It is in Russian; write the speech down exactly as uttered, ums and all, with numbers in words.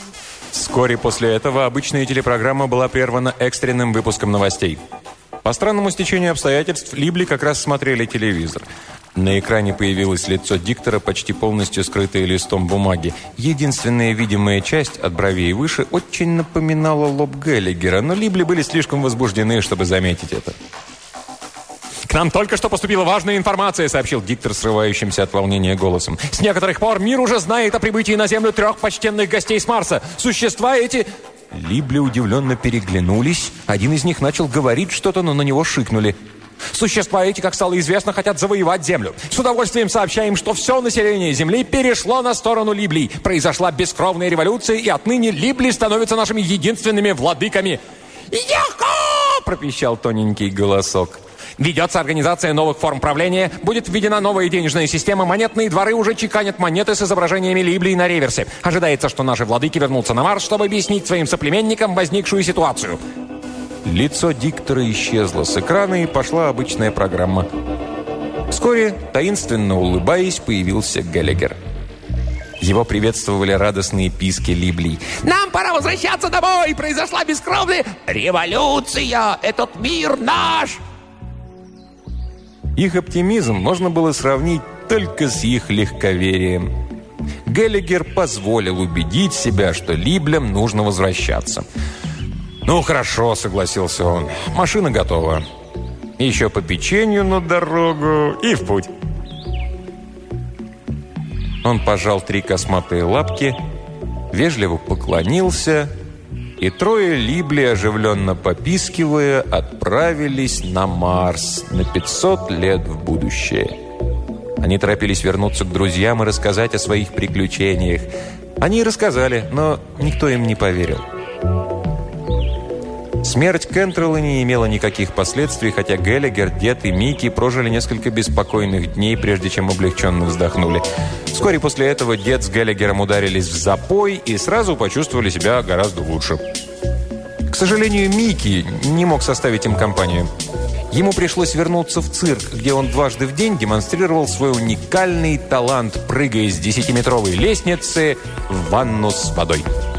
Вскоре после этого обычная телепрограмма была прервана экстренным выпуском новостей. По странному стечению обстоятельств Либли как раз смотрели телевизор. На экране появилось лицо диктора, почти полностью скрытое листом бумаги. Единственная видимая часть, от бровей выше, очень напоминала лоб Геллигера, но Либли были слишком возбуждены, чтобы заметить это. «К нам только что поступила важная информация», — сообщил диктор срывающимся от волнения голосом. «С некоторых пор мир уже знает о прибытии на Землю трех почтенных гостей с Марса. Существа эти...» Либли удивленно переглянулись. Один из них начал говорить что-то, но на него шикнули. «Существа эти, как стало известно, хотят завоевать Землю. С удовольствием сообщаем, что все население Земли перешло на сторону Либли. Произошла бескровная революция, и отныне Либли становятся нашими единственными владыками». «Яхо!» – пропищал тоненький голосок. «Ведется организация новых форм правления, будет введена новая денежная система, монетные дворы уже чеканят монеты с изображениями Либли на реверсе. Ожидается, что наши владыки вернутся на Марс, чтобы объяснить своим соплеменникам возникшую ситуацию». Лицо диктора исчезло с экрана, и пошла обычная программа. Вскоре, таинственно улыбаясь, появился Геллигер. Его приветствовали радостные писки Либли. «Нам пора возвращаться домой! Произошла бескровная революция! Этот мир наш!» Их оптимизм можно было сравнить только с их легковерием. Геллигер позволил убедить себя, что Либлям нужно возвращаться. «Ну, хорошо», — согласился он. «Машина готова. Еще по печенью на дорогу и в путь». Он пожал три косматые лапки, вежливо поклонился, и трое Либли, оживленно попискивая, отправились на Марс на пятьсот лет в будущее. Они торопились вернуться к друзьям и рассказать о своих приключениях. Они и рассказали, но никто им не поверил. Смерть Кентрелла не имела никаких последствий, хотя Геллигер, Дед и Микки прожили несколько беспокойных дней, прежде чем облегченно вздохнули. Вскоре после этого Дед с Геллигером ударились в запой и сразу почувствовали себя гораздо лучше. К сожалению, Микки не мог составить им компанию. Ему пришлось вернуться в цирк, где он дважды в день демонстрировал свой уникальный талант, прыгая с десятиметровой лестницы в ванну с водой.